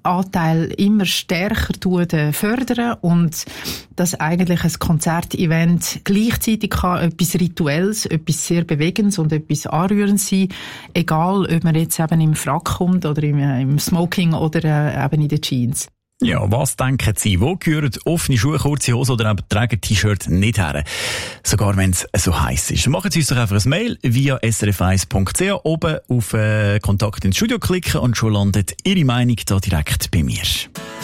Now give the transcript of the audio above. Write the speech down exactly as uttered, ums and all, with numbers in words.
Anteil immer stärker fördern und dass eigentlich ein Konzertevent gleichzeitig kann etwas Rituelles, etwas sehr Bewegendes und etwas Anrührendes sein, egal ob man jetzt eben im Frack kommt oder im, im Smoking oder äh, eben in den Jeans. Ja, was denken Sie? Wo gehören offene Schuhe, kurze Hose oder eben tragen T-Shirt nicht her? Sogar wenn es so heiß ist. Machen Sie uns doch einfach ein Mail via s r f eins punkt c h, oben auf äh, Kontakt ins Studio klicken und schon landet Ihre Meinung da direkt bei mir.